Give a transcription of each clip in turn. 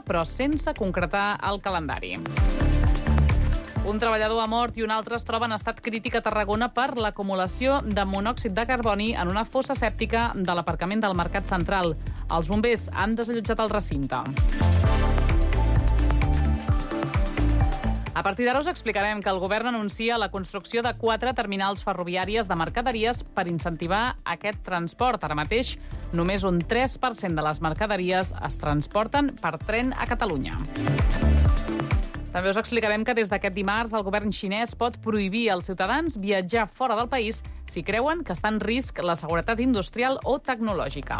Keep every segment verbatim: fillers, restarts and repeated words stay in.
però sense concretar el calendari. Un treballador ha mort i un altre es troba en estat crític a Tarragona per l'acumulació de monòxid de carboni en una fossa sèptica de l'aparcament del Mercat Central. Els bombers han desallotjat el recinte. A partir d'ara us explicarem que el govern anuncia la construcció de quatre terminals ferroviàries de mercaderies per incentivar aquest transport. Ara mateix, només un tres per cent de les mercaderies es transporten per tren a Catalunya. També us explicarem que des d'aquest dimarts el govern xinès pot prohibir als ciutadans viatjar fora del país si creuen que està en risc la seguretat industrial o tecnològica.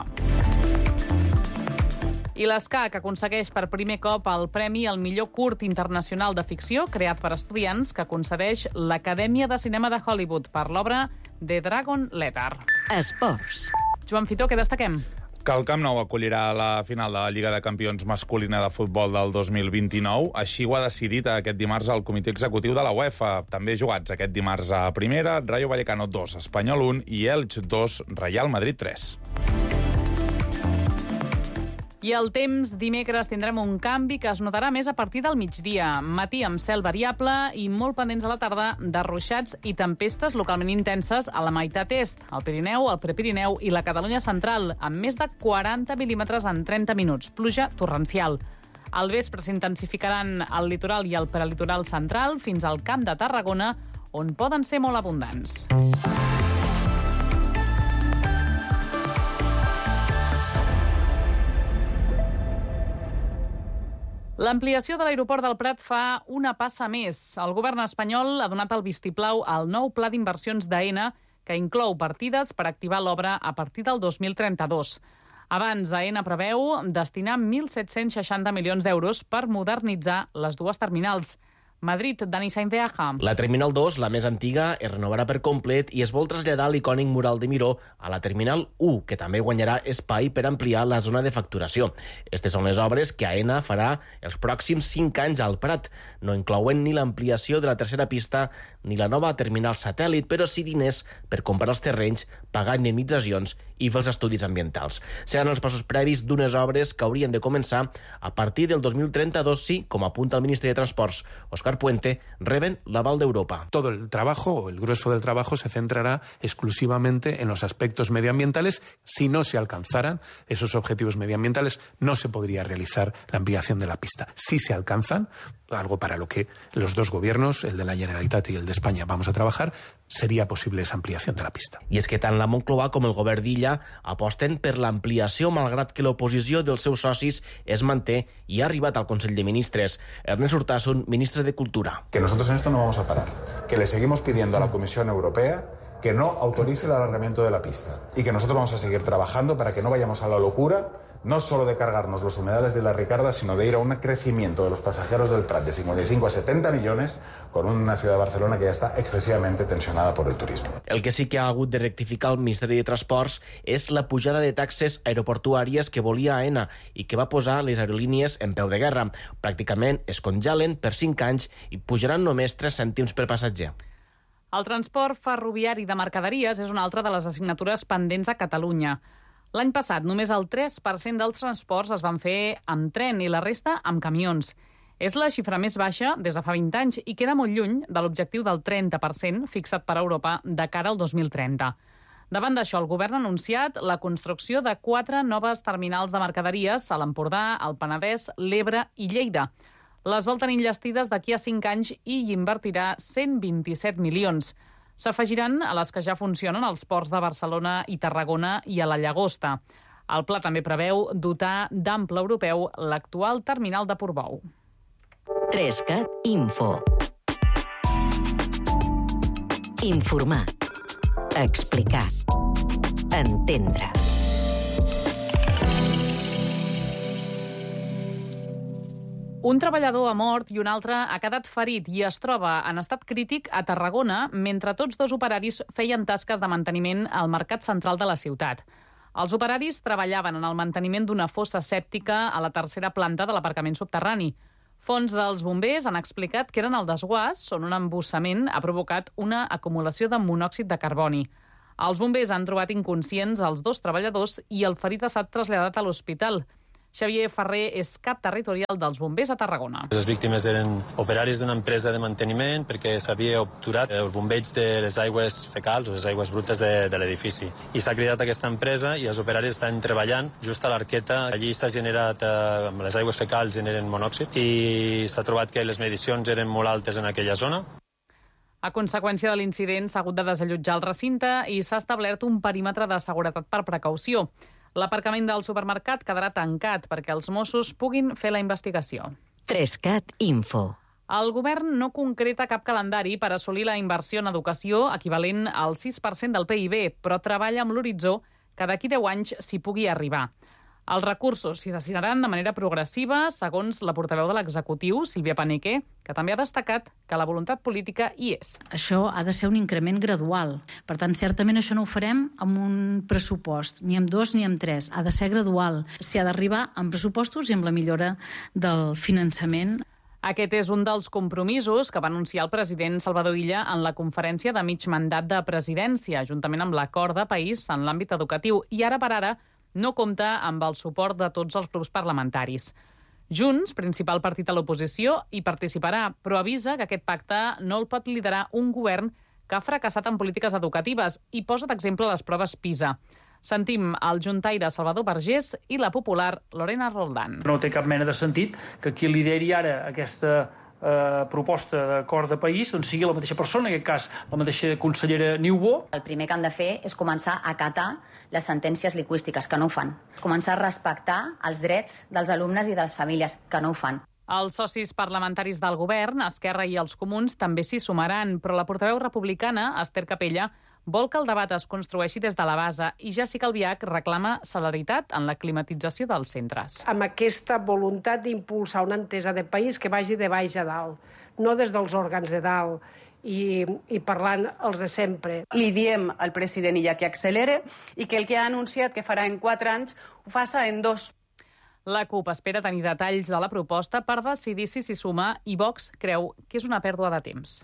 I l'S C A, que aconsegueix per primer cop el Premi al millor curt internacional de ficció creat per estudiants, que concedeix l'Acadèmia de Cinema de Hollywood per l'obra The Dragon Letter. Esports. Joan Fitó, què destaquem? Que el Camp Nou acollirà la final de la Lliga de Campions masculina de futbol del dos mil vint-i-nou. Així ho ha decidit aquest dimarts el comitè executiu de la UEFA. També jugats aquest dimarts a primera, Rayo Vallecano dos, Espanyol un i Elx dos, Real Madrid tres. I el temps, dimecres tindrem un canvi que es notarà més a partir del migdia. Matí amb cel variable i molt pendents a la tarda de ruixats i tempestes localment intenses a la meitat est, al Pirineu, al Prepirineu i la Catalunya central, amb més de quaranta mil·límetres en trenta minuts. Pluja torrencial. Al vespre s'intensificaran al litoral i al prelitoral central fins al Camp de Tarragona, on poden ser molt abundants. L'ampliació de l'aeroport del Prat fa una passa més. El govern espanyol ha donat el vistiplau al nou pla d'inversions d'Aena, que inclou partides per activar l'obra a partir del dos mil trenta-dos. Abans, Aena preveu destinar mil set-cents seixanta milions d'euros per modernitzar les dues terminals. Madrid, Dani Sainz de Aja. La Terminal dos, la més antiga, es renovarà per complet i es vol traslladar l'icònic mural de Miró a la Terminal u, que també guanyarà espai per ampliar la zona de facturació. Aquestes són les obres que Aena farà els pròxims cinc anys al Prat. No inclouen ni l'ampliació de la tercera pista ni la nova terminal satèl·lit, però sí diners per comprar els terrenys, pagar indemnitzacions i fer els estudis ambientals. Seran els passos previs d'unes obres que haurien de començar a partir del dos mil trenta-dos, si, com apunta el ministre de Transports, Òscar Puente, reben l'aval d'Europa. Todo el trabajo, o el grueso del trabajo, se centrará exclusivamente en los aspectos medioambientales. Si no se alcanzaran esos objetivos medioambientales, no se podría realizar la ampliación de la pista. Si se alcanzan, algo para lo que los dos gobiernos, el de la Generalitat y el de España, vamos a trabajar, sería posible esa ampliación de la pista. I és que tant la Moncloa com el govern d'Illa aposten per l'ampliació, malgrat que l'oposició dels seus socis es manté i ha arribat al Consell de Ministres. Ernest Urtasun, ministre de Cultura. Que nosotros en esto no vamos a parar, que le seguimos pidiendo a la Comisión Europea que no autorice el alargamiento de la pista y que nosotros vamos a seguir trabajando para que no vayamos a la locura, no solo de cargarnos los humedales de la Ricarda, sino de ir a un crecimiento de los pasajeros del Prat de cincuenta y cinco a setenta millones con una ciudad de Barcelona que ya está excesivamente tensionada por el turismo. El que sí que ha hagut de rectificar el Ministeri de Transports és la pujada de taxes aeroportuàries que volia Aena i que va posar les aerolínies en peu de guerra. Pràcticament es congelen per cinc anys i pujaran només tres cèntims per passatger. El transport ferroviari de mercaderies és una altra de les assignatures pendents a Catalunya. L'any passat, només el tres per cent dels transports es van fer amb tren i la resta amb camions. És la xifra més baixa des de fa vint anys i queda molt lluny de l'objectiu del trenta per cent fixat per Europa de cara al dos mil trenta. Davant d'això, el govern ha anunciat la construcció de quatre noves terminals de mercaderies a l'Empordà, el Penedès, l'Ebre i Lleida. Les vol tenir enllestides d'aquí a cinc anys i hi invertirà cent vint-i-set milions. S'afegiran a les que ja funcionen als ports de Barcelona i Tarragona i a la Llagosta. El pla també preveu dotar d'ample europeu l'actual terminal de Portbou. Trescat Info. Informar. Explicar. Entendre. Un treballador ha mort i un altre ha quedat ferit i es troba en estat crític a Tarragona mentre tots dos operaris feien tasques de manteniment al mercat central de la ciutat. Els operaris treballaven en el manteniment d'una fossa sèptica a la tercera planta de l'aparcament subterrani. Fons dels bombers han explicat que eren el desguàs on un embussament ha provocat una acumulació de monòxid de carboni. Els bombers han trobat inconscients els dos treballadors i el ferit ha estat traslladat a l'hospital. Xavier Ferrer és cap territorial dels bombers a Tarragona. Les víctimes eren operaris d'una empresa de manteniment perquè s'havia obturat el bombeig de les aigües fecals o les aigües brutes de, de l'edifici. I s'ha cridat aquesta empresa i els operaris estan treballant just a l'arqueta. Allí s'ha generat, eh, amb les aigües fecals generen monòxid i s'ha trobat que les medicions eren molt altes en aquella zona. A conseqüència de l'incident s'ha hagut de desallotjar el recinte i s'ha establert un perímetre de seguretat per precaució. L'aparcament del supermercat quedarà tancat perquè els Mossos puguin fer la investigació. Trescat Info. El govern no concreta cap calendari per assolir la inversió en educació equivalent al sis per cent del P I B, però treballa amb l'horitzó que d'aquí deu anys s'hi pugui arribar. Els recursos s'hi destinaran de manera progressiva, segons la portaveu de l'executiu, Sílvia Paneque, que també ha destacat que la voluntat política hi és. Això ha de ser un increment gradual. Per tant, certament això no ho farem amb un pressupost, ni amb dos ni amb tres. Ha de ser gradual. S'hi ha d'arribar amb pressupostos i amb la millora del finançament. Aquest és un dels compromisos que va anunciar el president Salvador Illa en la conferència de mig mandat de presidència, juntament amb l'acord de país en l'àmbit educatiu. I ara per ara no compta amb el suport de tots els grups parlamentaris. Junts, principal partit a l'oposició, hi participarà, però avisa que aquest pacte no el pot liderar un govern que ha fracassat en polítiques educatives i posa d'exemple les proves PISA. Sentim el juntaire Salvador Vergés i la popular Lorena Roldán. No té cap mena de sentit que qui lideri ara aquesta eh, proposta d'acord de país doncs sigui la mateixa persona, en aquest cas la mateixa consellera Niubó. El primer que han de fer és començar a acatar les sentències lingüístiques, que no ho fan. Començar a respectar els drets dels alumnes i de les famílies, que no ho fan. Els socis parlamentaris del govern, Esquerra i els Comuns, també s'hi sumaran, però la portaveu republicana, Esther Capella, vol que el debat es construeixi des de la base i Jessica Albiach reclama celeritat en la climatització dels centres. Amb aquesta voluntat d'impulsar una entesa de país que vagi de baix a dalt, no des dels òrgans de dalt, i, i parlant els de sempre. Li diem al president Illa que accelere i que el que ha anunciat que farà en quatre anys ho faça en dos. La CUP espera tenir detalls de la proposta per decidir si s'hi suma i Vox creu que és una pèrdua de temps.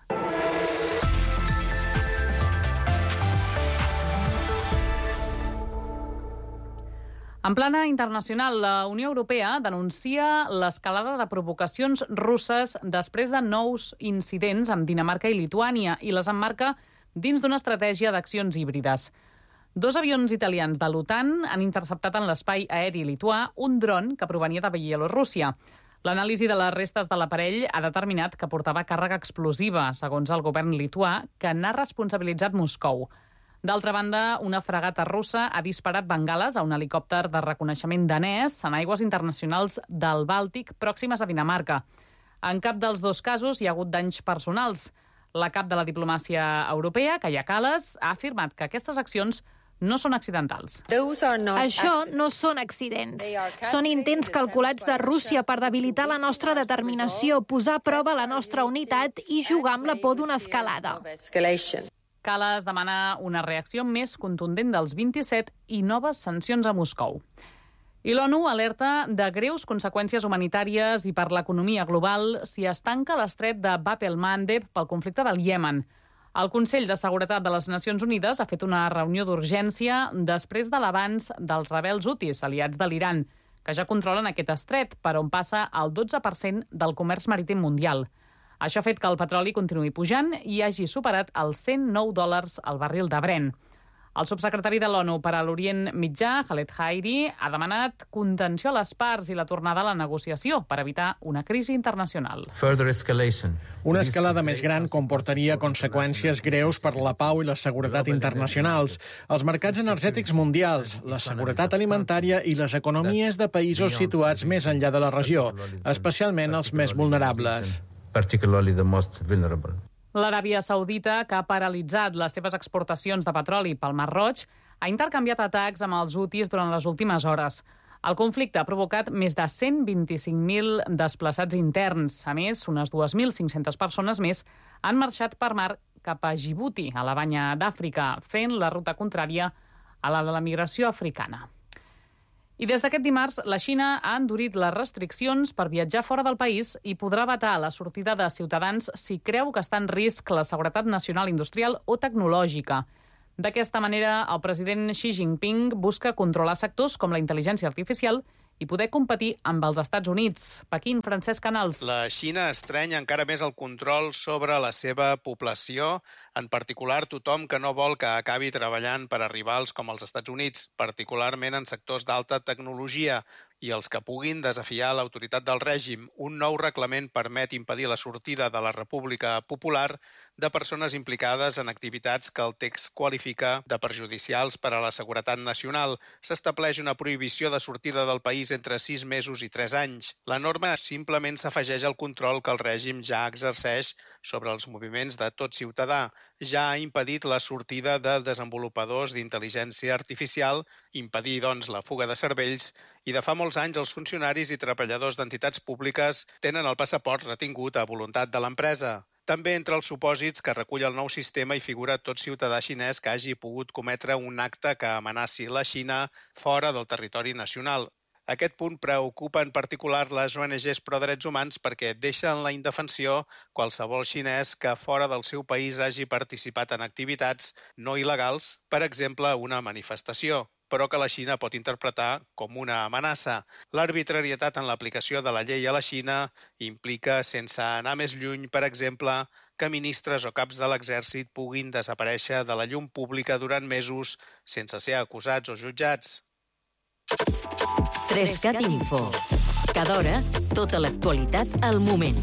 En plana internacional, la Unió Europea denuncia l'escalada de provocacions russes després de nous incidents amb Dinamarca i Lituània i les emmarca dins d'una estratègia d'accions híbrides. Dos avions italians de l'OTAN han interceptat en l'espai aeri lituà un dron que provenia de Bielorússia. L'anàlisi de les restes de l'aparell ha determinat que portava càrrega explosiva, segons el govern lituà, que n'ha responsabilitzat Moscou. D'altra banda, una fragata russa ha disparat bengales a un helicòpter de reconeixement danès en aigües internacionals del Bàltic pròximes a Dinamarca. En cap dels dos casos hi ha hagut danys personals. La cap de la diplomàcia europea, Kaja Kallas, ha afirmat que aquestes accions no són accidentals. Això no són accidents. Són intents calculats de Rússia per debilitar la nostra determinació, posar a prova la nostra unitat i jugar amb la por d'una escalada. Kallas demana una reacció més contundent dels vint-i-set i noves sancions a Moscou. I l'ONU alerta de greus conseqüències humanitàries i per l'economia global si es tanca l'estret de Bab el-Mandeb pel conflicte del Iemen. El Consell de Seguretat de les Nacions Unides ha fet una reunió d'urgència després de l'avanç dels rebels hutis, aliats de l'Iran, que ja controlen aquest estret, per on passa el dotze per cent del comerç marítim mundial. Això ha fet que el petroli continuï pujant i hagi superat els cent nou dòlars al barril de Brent. El subsecretari de l'ONU per a l'Orient Mitjà, Khaled Hairi, ha demanat contenció a les parts i la tornada a la negociació per evitar una crisi internacional. Una escalada més gran comportaria conseqüències greus per la pau i la seguretat internacionals, els mercats energètics mundials, la seguretat alimentària i les economies de països situats més enllà de la regió, especialment els més vulnerables. L'Aràbia Saudita, que ha paralitzat les seves exportacions de petroli pel Mar Roig, ha intercanviat atacs amb els hutis durant les últimes hores. El conflicte ha provocat més de cent vint-i-cinc mil desplaçats interns. A més, unes dos mil cinc-centes persones més han marxat per mar cap a Djibouti, a la banya d'Àfrica, fent la ruta contrària a la de la migració africana. I des d'aquest dimarts, la Xina ha endurit les restriccions per viatjar fora del país i podrà vetar la sortida de ciutadans si creu que està en risc la seguretat nacional industrial o tecnològica. D'aquesta manera, el president Xi Jinping busca controlar sectors com la intel·ligència artificial i poder competir amb els Estats Units. Pequín, Francesc Canals. La Xina estreny encara més el control sobre la seva població, en particular tothom que no vol que acabi treballant per a rivals com els Estats Units, particularment en sectors d'alta tecnologia, i els que puguin desafiar l'autoritat del règim. Un nou reglament permet impedir la sortida de la República Popular de persones implicades en activitats que el text qualifica de perjudicials per a la seguretat nacional. S'estableix una prohibició de sortida del país entre sis mesos i tres anys. La norma simplement s'afegeix al control que el règim ja exerceix sobre els moviments de tot ciutadà. Ja ha impedit la sortida de desenvolupadors d'intel·ligència artificial, impedir, doncs, la fuga de cervells, i de fa molts anys els funcionaris i treballadors d'entitats públiques tenen el passaport retingut a voluntat de l'empresa. També entre els supòsits que recull el nou sistema hi figura tot ciutadà xinès que hagi pogut cometre un acte que amenaci la Xina fora del territori nacional. Aquest punt preocupa en particular les O N Ges pro-drets humans perquè deixa en la indefensió qualsevol xinès que fora del seu país hagi participat en activitats no il·legals, per exemple, una manifestació, però que la Xina pot interpretar com una amenaça. L'arbitrarietat en l'aplicació de la llei a la Xina implica, sense anar més lluny, per exemple, que ministres o caps de l'exèrcit puguin desaparèixer de la llum pública durant mesos sense ser acusats o jutjats. Trescat Info. Cada hora, tota l'actualitat al moment.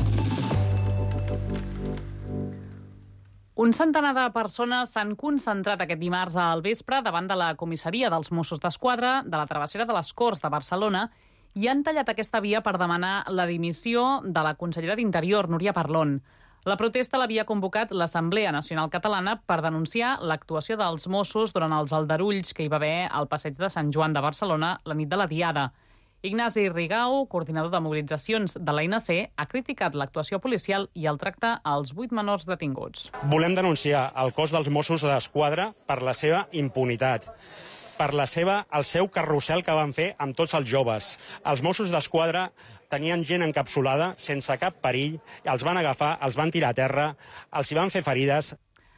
Un centenar de persones s'han concentrat aquest dimarts al vespre davant de la comissaria dels Mossos d'Esquadra de la Travessera de les Corts de Barcelona i han tallat aquesta via per demanar la dimissió de la consellera d'Interior, Núria Parlon. La protesta l'havia convocat l'Assemblea Nacional Catalana per denunciar l'actuació dels Mossos durant els aldarulls que hi va haver al passeig de Sant Joan de Barcelona la nit de la Diada. Ignasi Rigau, coordinador de mobilitzacions de l'A N C, ha criticat l'actuació policial i el tracte als vuit menors detinguts. Volem denunciar el cos dels Mossos d'Esquadra per la seva impunitat, per la seva, el seu carrusel que van fer amb tots els joves. Els Mossos d'Esquadra tenien gent encapsulada sense cap perill, els van agafar, els van tirar a terra, els hi van fer ferides.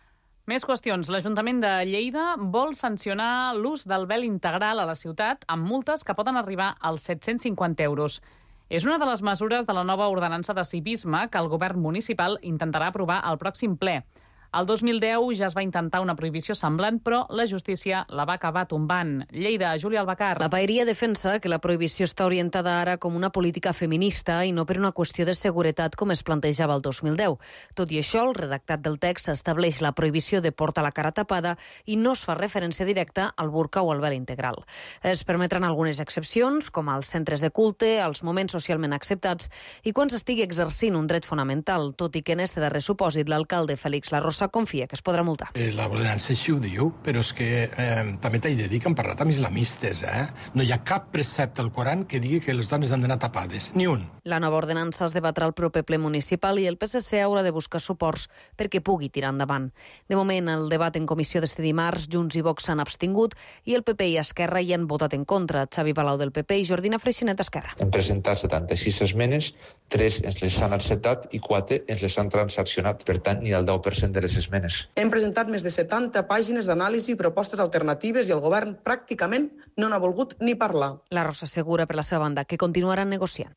Més qüestions. L'Ajuntament de Lleida vol sancionar l'ús del vel integral a la ciutat amb multes que poden arribar als set-cents cinquanta euros. És una de les mesures de la nova ordenança de civisme que el govern municipal intentarà aprovar al pròxim ple. El dos mil deu ja es va intentar una prohibició semblant, però la justícia la va acabar tombant. Lleida, Júlia Albacar. La paeria defensa que la prohibició està orientada ara com una política feminista i no per una qüestió de seguretat com es plantejava el dos mil deu. Tot i això, el redactat del text estableix la prohibició de portar la cara tapada i no es fa referència directa al burca o al vel integral. Es permetran algunes excepcions, com als centres de culte, als moments socialment acceptats i quan s'estigui exercint un dret fonamental, tot i que en este darrer supòsit l'alcalde Félix Larrosa confia que es podrà multar. Eh, la ordenança així ho diu, però és que eh, també t'he de dir que han parlat amb islamistes, eh? No hi ha cap precepte al Coran que digui que les dones han d'anar tapades, ni un. La nova ordenança es debatrà al proper ple municipal i el P S C haurà de buscar suports perquè pugui tirar endavant. De moment, el debat en comissió d'este dimarts, Junts i Vox s'han abstingut i el P P i Esquerra hi han votat en contra. Xavi Palau del P P i Jordina Freixenet d'Esquerra. Hem presentat setanta-sis esmenes, tres ens les han acceptat i quatre ens les han transaccionat. Per tant, ni el deu per cent de les esmenes. Hem presentat més de setanta pàgines d'anàlisi i propostes alternatives i el govern pràcticament no n'ha volgut ni parlar. La Rosa assegura per la seva banda que continuaran negociant.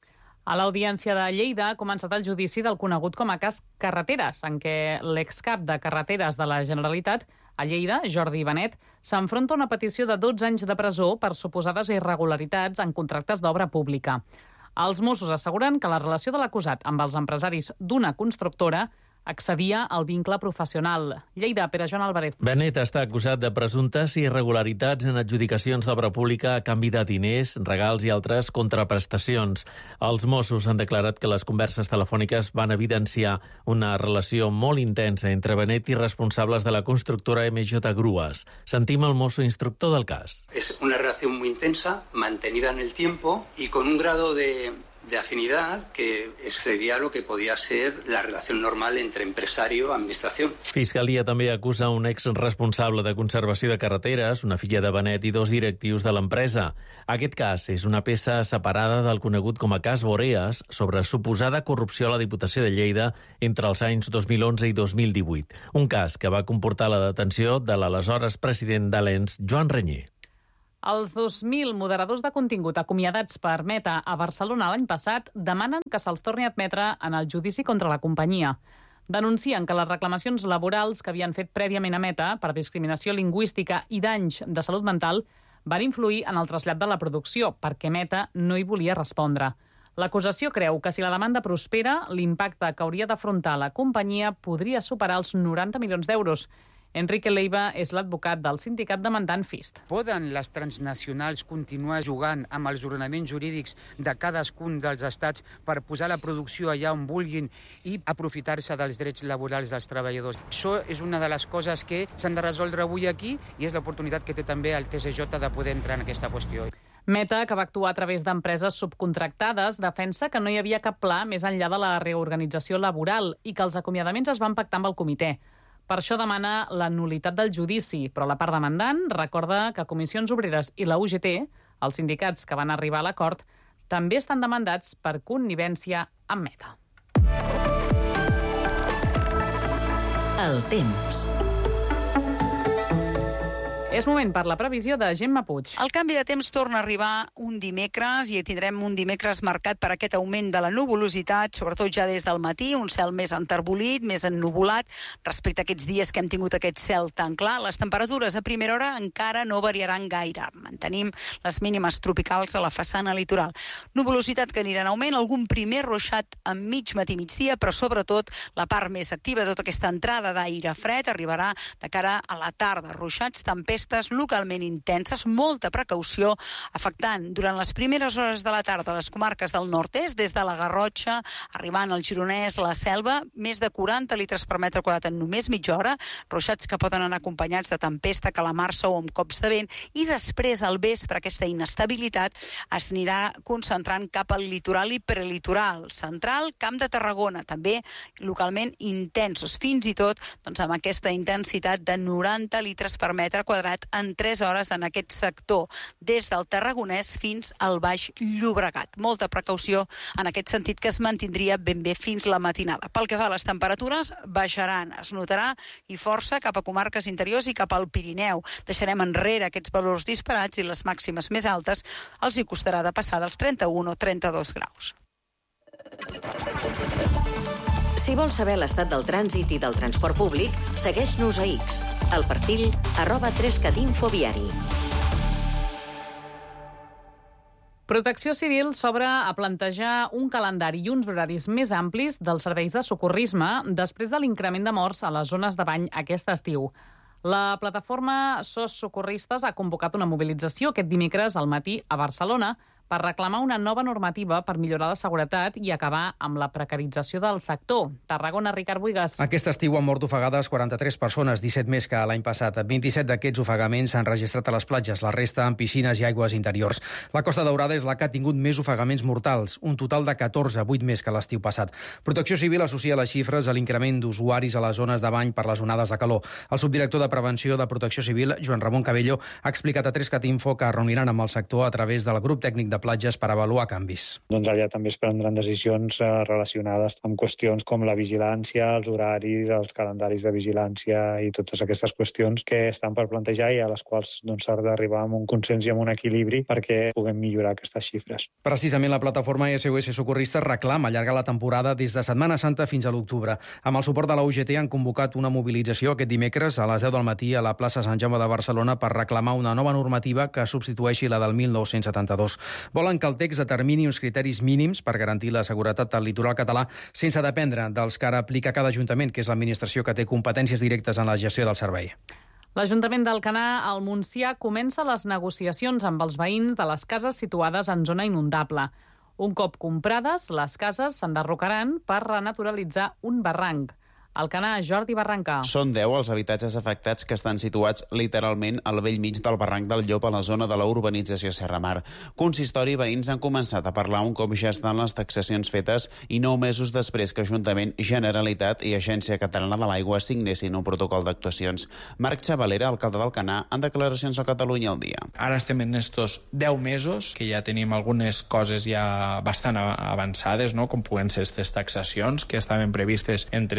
A l'Audiència de Lleida ha començat el judici del conegut com a cas Carreteres, en què l'excap de Carreteres de la Generalitat a Lleida, Jordi Benet, s'enfronta a una petició de dotze anys de presó per suposades irregularitats en contractes d'obra pública. Els Mossos asseguren que la relació de l'acusat amb els empresaris d'una constructora accedia al vincle professional. Lleida, Pere Joan Álvarez. Benet està acusat de presumptes irregularitats en adjudicacions d'obra pública a canvi de diners, regals i altres contraprestacions. Els Mossos han declarat que les converses telefòniques van evidenciar una relació molt intensa entre Benet i responsables de la constructora M J Grues. Sentim el mosso instructor del cas. Es una relación muy intensa, mantenida en el tiempo y con un grado de... de afinidad que excedía lo que podía ser la relación normal entre empresario y administración. Fiscalia també acusa un exresponsable de conservació de carreteres, una filla de Benet i dos directius de l'empresa. Aquest cas és una peça separada del conegut com a cas Boreas sobre suposada corrupció a la Diputació de Lleida entre els anys dos mil onze i dos mil divuit. Un cas que va comportar la detenció de l'aleshores president de l'E N S, Joan Renyer. Els dos mil moderadors de contingut acomiadats per Meta a Barcelona l'any passat demanen que se'ls torni a admetre en el judici contra la companyia. Denuncien que les reclamacions laborals que havien fet prèviament a Meta per discriminació lingüística i danys de salut mental van influir en el trasllat de la producció, perquè Meta no hi volia respondre. L'acusació creu que si la demanda prospera, l'impacte que hauria d'afrontar la companyia podria superar els noranta milions d'euros. Enrique Leiva és l'advocat del sindicat demandant Fist. Poden les transnacionals continuar jugant amb els ordenaments jurídics de cadascun dels estats per posar la producció allà on vulguin i aprofitar-se dels drets laborals dels treballadors? Això és una de les coses que s'han de resoldre avui aquí i és l'oportunitat que té també el T S J de poder entrar en aquesta qüestió. Meta, que va actuar a través d'empreses subcontractades, defensa que no hi havia cap pla més enllà de la reorganització laboral i que els acomiadaments es van pactar amb el comitè. Per això demana la nul·litat del judici, però la part demandant recorda que Comissions Obreres i la U G T, els sindicats que van arribar a l'acord, també estan demandats per connivència amb Meta. El temps. És moment per la previsió de Gemma Puig. El canvi de temps torna a arribar un dimecres i tindrem un dimecres marcat per aquest augment de la nuvolositat, sobretot ja des del matí, un cel més enterbolit, més ennuvolat, respecte a aquests dies que hem tingut aquest cel tan clar. Les temperatures a primera hora encara no variaran gaire. Mantenim les mínimes tropicals a la façana litoral. Nuvolositat que anirà en augment, algun primer ruixat a mig matí migdia, però sobretot la part més activa, tota aquesta entrada d'aire fred, arribarà de cara a la tarda. Ruixats, tempestes localment intenses, molta precaució, afectant durant les primeres hores de la tarda les comarques del nord-est, des de la Garrotxa, arribant al Gironès, la Selva, més de quaranta litres per metre quadrat en només mitja hora, ruixats que poden anar acompanyats de tempesta, calamarsa o amb cops de vent, i després al vespre aquesta inestabilitat es anirà concentrant cap al litoral i prelitoral central, Camp de Tarragona, també localment intensos, fins i tot doncs, amb aquesta intensitat de noranta litres per metre quadrat en tres hores en aquest sector, des del Tarragonès fins al Baix Llobregat. Molta precaució en aquest sentit, que es mantindria ben bé fins la matinada. Pel que fa a les temperatures, baixaran, es notarà i força cap a comarques interiors i cap al Pirineu. Deixarem enrere aquests valors disparats i les màximes més altes els hi costarà de passar dels trenta-un o trenta-dos graus. Si vols saber l'estat del trànsit i del transport públic, segueix-nos a X, al perfil arroba trescat info viari. Protecció Civil s'obre a plantejar un calendari i uns horaris més amplis dels serveis de socorrisme després de l'increment de morts a les zones de bany aquest estiu. La plataforma S O S Socorristes ha convocat una mobilització aquest dimecres al matí a Barcelona per reclamar una nova normativa per millorar la seguretat i acabar amb la precarització del sector. Tarragona, Ricard Buigas. Aquest estiu han mort ofegades quaranta-tres persones, disset més que l'any passat. vint-i-set d'aquests ofegaments s'han registrat a les platges, la resta en piscines i aigües interiors. La Costa Daurada és la que ha tingut més ofegaments mortals, un total de catorze, vuit més que l'estiu passat. Protecció Civil associa les xifres a l'increment d'usuaris a les zones de bany per les onades de calor. El subdirector de Prevenció de Protecció Civil, Joan Ramon Cabello, ha explicat a trescat info que reuniran amb el sector a través del grup tècnic de platges per avaluar canvis. Doncs allà també es prendran decisions eh, relacionades amb qüestions com la vigilància, els horaris, els calendaris de vigilància i totes aquestes qüestions que estan per plantejar i a les quals doncs, s'ha d'arribar a un consens i a un equilibri perquè puguem millorar aquestes xifres. Precisament la plataforma S O S Socorristes reclama allargar la temporada des de Setmana Santa fins a l'octubre. Amb el suport de la U G T han convocat una mobilització aquest dimecres a les deu del matí a la plaça Sant Jaume de Barcelona per reclamar una nova normativa que substitueixi la del mil nou-cents setanta-dos. Volen que el text determini uns criteris mínims per garantir la seguretat al litoral català sense dependre dels que ara aplica cada ajuntament, que és l'administració que té competències directes en la gestió del servei. L'Ajuntament d'Alcanar, al Montsià, comença les negociacions amb els veïns de les cases situades en zona inundable. Un cop comprades, les cases s'enderrocaran per renaturalitzar un barranc. Alcanar, Jordi Barrancà. Són deu els habitatges afectats que estan situats literalment al vell mig del barranc del Llop a la zona de la urbanització Serramar. Consistori i veïns han començat a parlar un cop ja estan les taxacions fetes i nou mesos després que Ajuntament, Generalitat i Agència Catalana de l'Aigua signessin un protocol d'actuacions. Marc Xavalera, alcalde d'Alcanar, en declaracions a Catalunya al dia. Ara estem en estos deu mesos, que ja tenim algunes coses ja bastant avançades, no? Com puguen ser aquestes taxacions, que estaven previstes entre el deu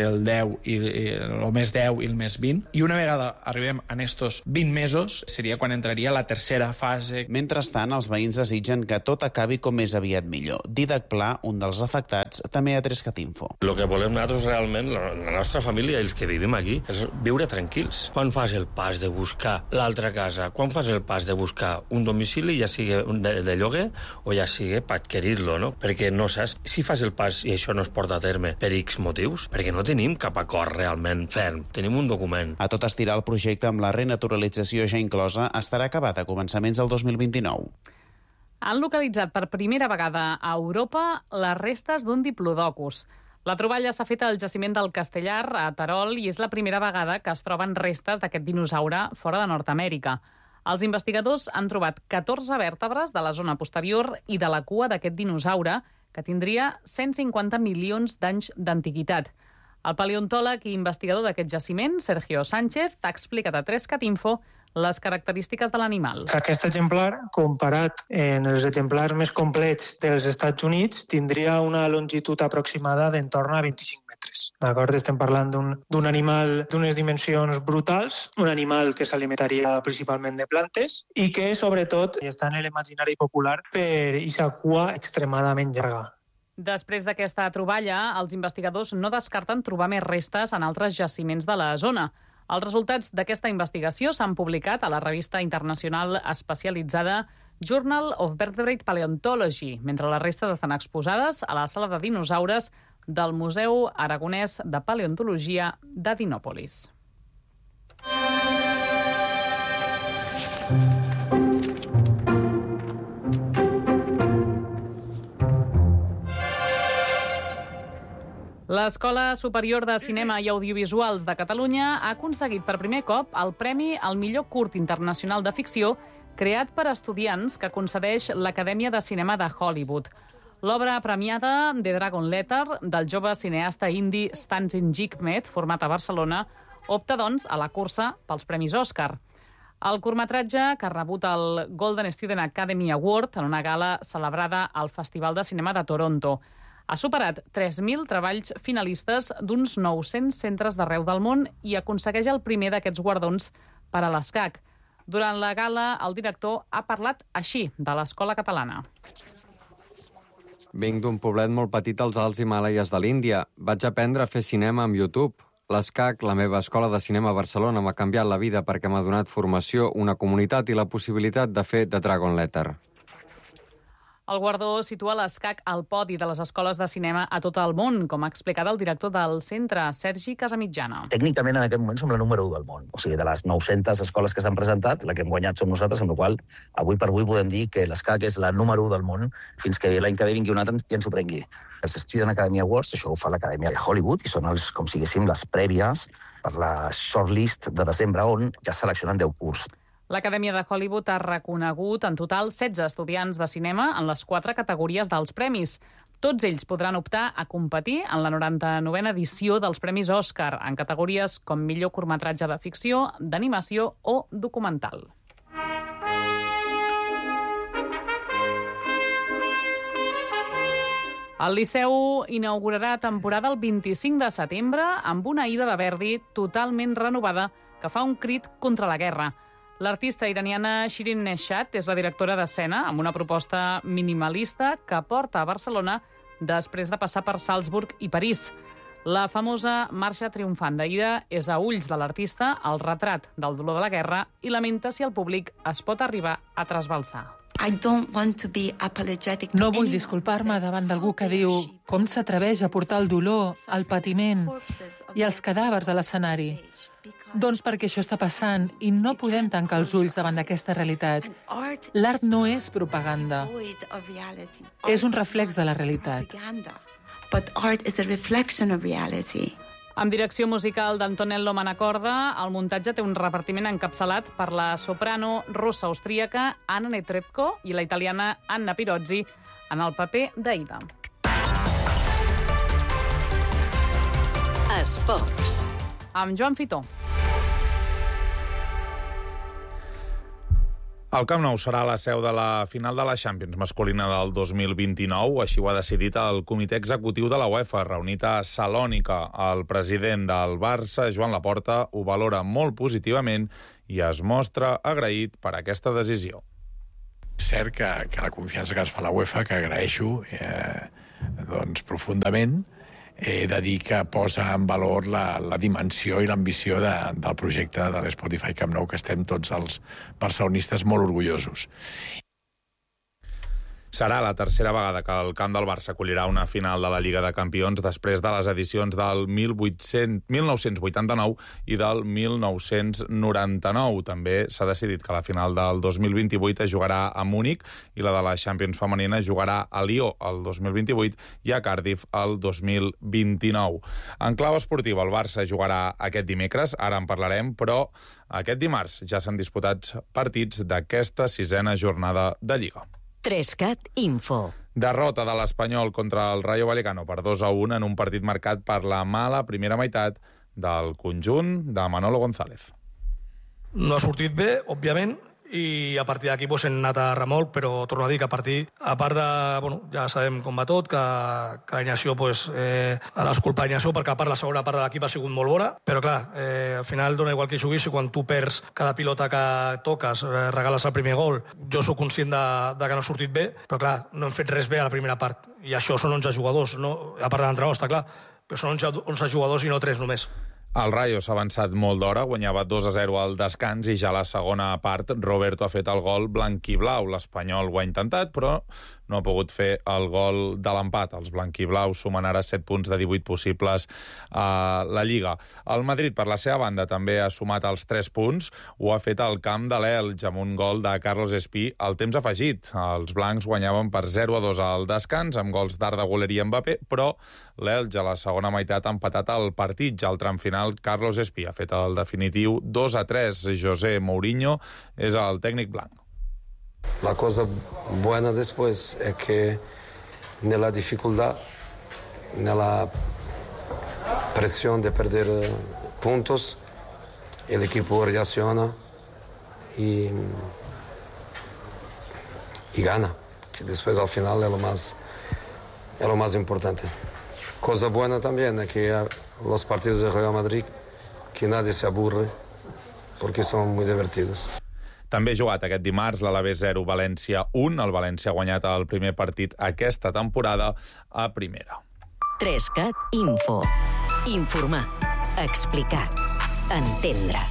deu, i, i el més deu i el més vint, i una vegada arribem a estos vint mesos seria quan entraria la tercera fase. Mentrestant, els veïns desitgen que tot acabi com més aviat millor. Didac Pla, un dels afectats, també a Trescat Info. El que volem nosaltres realment, la, la nostra família i els que vivim aquí, és viure tranquils. Quan fas el pas de buscar l'altra casa, quan fas el pas de buscar un domicili, ja sigui de, de lloguer o ja sigui per adquirir-lo, no? Perquè no saps si fas el pas i això no es porta a terme per X motius, perquè no tenim cap acord realment ferm. Tenim un document. A tot estirar, el projecte amb la renaturalització ja inclosa estarà acabat a començaments del dos mil vint-i-nou. Han localitzat per primera vegada a Europa les restes d'un diplodocus. La troballa s'ha fet al jaciment del Castellar, a Terol, i és la primera vegada que es troben restes d'aquest dinosaure fora de Nord-amèrica. Els investigadors han trobat catorze vèrtebres de la zona posterior i de la cua d'aquest dinosaure, que tindria cent cinquanta milions d'anys d'antiguitat. El paleontòleg i investigador d'aquest jaciment, Sergio Sánchez, ha explicat a Trescat Info les característiques de l'animal. Aquest exemplar, comparat amb els exemplars més complets dels Estats Units, tindria una longitud aproximada d'entorn a vint-i-cinc metres. D'acord? Estem parlant d'un animal d'unes dimensions brutals, un animal que s'alimentaria principalment de plantes i que, sobretot, està en l'imaginari popular per aquesta cua extremadament llarga. Després d'aquesta troballa, els investigadors no descarten trobar més restes en altres jaciments de la zona. Els resultats d'aquesta investigació s'han publicat a la revista internacional especialitzada Journal of Vertebrate Paleontology, mentre les restes estan exposades a la sala de dinosaures del Museu Aragonès de Paleontologia de Dinòpolis. L'Escola Superior de Cinema i Audiovisuals de Catalunya ha aconseguit per primer cop el Premi al millor curt internacional de ficció creat per estudiants que concedeix l'Acadèmia de Cinema de Hollywood. L'obra premiada, The Dragon Letter, del jove cineasta indi Stanton Jigmet, format a Barcelona, opta, doncs, a la cursa pels Premis Òscar. El curtmetratge, que ha rebut el Golden Student Academy Award en una gala celebrada al Festival de Cinema de Toronto, ha superat tres mil treballs finalistes d'uns nou-cents centres d'arreu del món i aconsegueix el primer d'aquests guardons per a l'ESCAC. Durant la gala, el director ha parlat així de l'escola catalana. Vinc d'un poblet molt petit als Alts Himàlaies de l'Índia. Vaig aprendre a fer cinema amb YouTube. L'ESCAC, la meva escola de cinema a Barcelona, m'ha canviat la vida perquè m'ha donat formació, una comunitat i la possibilitat de fer The Dragon Letter. El guardó situa l'ESCAC al podi de les escoles de cinema a tot el món, com ha explicat el director del centre, Sergi Casamitjana. Tècnicament, en aquest moment, som la número u del món. O sigui, de les nou-centes escoles que s'han presentat, la que hem guanyat som nosaltres, amb la qual avui per avui podem dir que l'ESCAC és la número u del món fins que l'any que ve vingui un altre i ens ho prengui. Els Student Academy Awards, això ho fa l'Acadèmia de Hollywood, i són, els, com si diguéssim, les prèvies per la shortlist de desembre, on ja seleccionen deu curts. L'Acadèmia de Hollywood ha reconegut en total setze estudiants de cinema en les quatre categories dels premis. Tots ells podran optar a competir en la noranta-novena edició dels Premis Òscar, en categories com millor curtmetratge de ficció, d'animació o documental. El Liceu inaugurarà temporada el vint-i-cinc de setembre amb una Aida de Verdi totalment renovada que fa un crit contra la guerra. L'artista iraniana Shirin Neshat és la directora d'escena amb una proposta minimalista que porta a Barcelona després de passar per Salzburg i París. La famosa marxa triomfant d'Aida és a ulls de l'artista el retrat del dolor de la guerra i lamenta si el públic es pot arribar a trasbalsar. No vull disculpar-me davant d'algú que diu com s'atreveix a portar el dolor, el patiment i els cadàvers a l'escenari. Doncs perquè això està passant i no podem tancar els ulls davant d'aquesta realitat. L'art no és propaganda. És un reflex de la realitat. Amb direcció musical d'Antonello Manacorda, el muntatge té un repartiment encapçalat per la soprano russa austríaca Anna Netrebko i la italiana Anna Pirozzi en el paper d'Aida. Esports. Amb Joan Fitó. El Camp Nou serà la seu de la final de la Champions masculina del dos mil vint-i-nou, així ho ha decidit el comitè executiu de la UEFA, reunit a Salònica. El president del Barça, Joan Laporta, ho valora molt positivament i es mostra agraït per aquesta decisió. Cert que, que la confiança que es fa a la UEFA, que agraeixo eh, doncs, profundament, he de dir que posa en valor la, la dimensió i l'ambició de, del projecte de l'Spotify Camp Nou, que estem tots els barcelonistes molt orgullosos. Serà la tercera vegada que el camp del Barça acollirà una final de la Lliga de Campions després de les edicions del mil nou-cents vuitanta-nou i del mil nou-cents noranta-nou. També s'ha decidit que la final del dos mil vint-i-vuit es jugarà a Múnich i la de la Champions femenina es jugarà a Lió el dos mil vint-i-vuit i a Cardiff el dos mil vint-i-nou. En clau esportiva, el Barça jugarà aquest dimecres, ara en parlarem, però aquest dimarts ja s'han disputat partits d'aquesta sisena jornada de Lliga. Trescat Info. Derrota de l'Espanyol contra el Rayo Vallecano per dos a un en un partit marcat per la mala primera meitat del conjunt de Manolo González. No ha sortit bé, òbviament, i a partir d'aquí pues, hem anat a remolc, però torno a dir que a partir, a part de, bueno, ja sabem com va tot, que, que Ignacio, pues, eh, ara és culpa d'Ignacio, perquè a part la segona part de l'equip ha sigut molt bona, però clar, eh, al final dona igual que juguis, i quan tu perds cada pilota que toques, eh, regales el primer gol, jo sóc conscient de, de que no ha sortit bé, però clar, no hem fet res bé a la primera part, i això són onze jugadors, no? A part de l'entrenador, està clar, però són onze jugadors i no tres només. El Rayo s'ha avançat molt d'hora, guanyava dos a zero al descans i ja a la segona part Roberto ha fet el gol blanquiblau. L'Espanyol ho ha intentat, però no ha pogut fer el gol de l'empat. Els blanquiblaus sumen ara set punts de divuit possibles a la Lliga. El Madrid, per la seva banda, també ha sumat els tres punts. Ho ha fet al camp de l'Elx, amb un gol de Carlos Espí al temps afegit. Els blancs guanyaven per zero a dos al descans, amb gols d'Arda Güler i Mbappé, però l'Elx a la segona meitat ha empatat el partit. Ja al tram final, Carlos Espí ha fet el definitiu dos a tres. José Mourinho és el tècnic blanc. La cosa buena después es que nella dificultad, nella presión de perder puntos, el equipo reacciona y, y gana, que después al final es lo más, es lo más importante. Cosa buena también es que los partidos de Real Madrid, que nadie se aburre, porque son muy divertidos. També ha jugat aquest dimarts l'Alavés zero, València un. El València ha guanyat el primer partit aquesta temporada a primera. Trescat Info. Informar. Explicar. Entendre.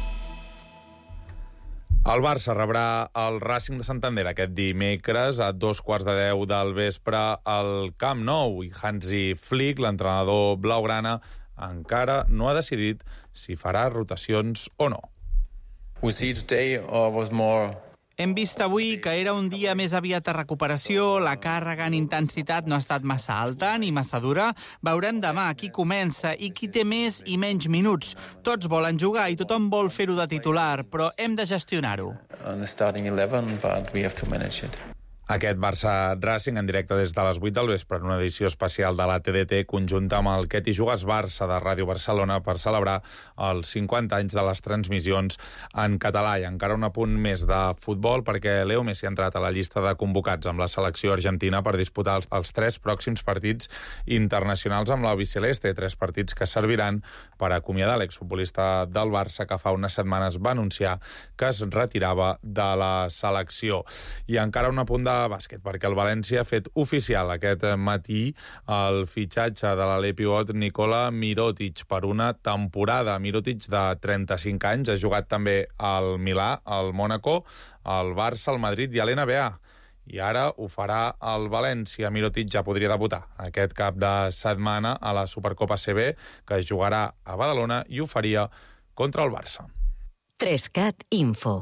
El Barça rebrà el Racing de Santander aquest dimecres a dos quarts de deu del vespre al Camp Nou. I Hansi Flick, l'entrenador blaugrana, encara no ha decidit si farà rotacions o no. We see today or was more... Hem vist avui que era un dia més aviat de recuperació, la càrrega en intensitat no ha estat massa alta ni massa dura. Veurem demà qui comença i qui té més i menys minuts. Tots volen jugar i tothom vol fer-ho de titular, però hem de gestionar-ho. On the starting eleven, but we have to manage it. Aquest Barça-Racing en directe des de les vuit del vespre en una edició especial de la T D T conjunta amb el Què t'hi jugues Barça de Ràdio Barcelona per celebrar els cinquanta anys de les transmissions en català. I encara un apunt més de futbol perquè Leo Messi ha entrat a la llista de convocats amb la selecció argentina per disputar els, els tres pròxims partits internacionals amb l'albiceleste, tres partits que serviran per acomiadar l'exfutbolista del Barça que fa unes setmanes va anunciar que es retirava de la selecció. I encara un apunt de bàsquet, perquè el València ha fet oficial aquest matí el fitxatge de l'alè pivot Nikola Mirotic per una temporada. Mirotic, de trenta-cinc anys, ha jugat també al Milà, al Mònaco, al Barça, al Madrid i a l'N B A. I ara ho farà el València. Mirotic ja podria debutar aquest cap de setmana a la Supercopa A C B, que es jugarà a Badalona i ho faria contra el Barça. Trescat Info.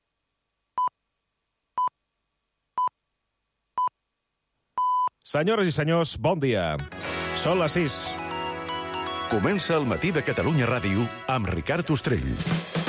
Senyores i senyors, bon dia. Són les sis. Comença el matí de Catalunya Ràdio amb Ricard Ostrell.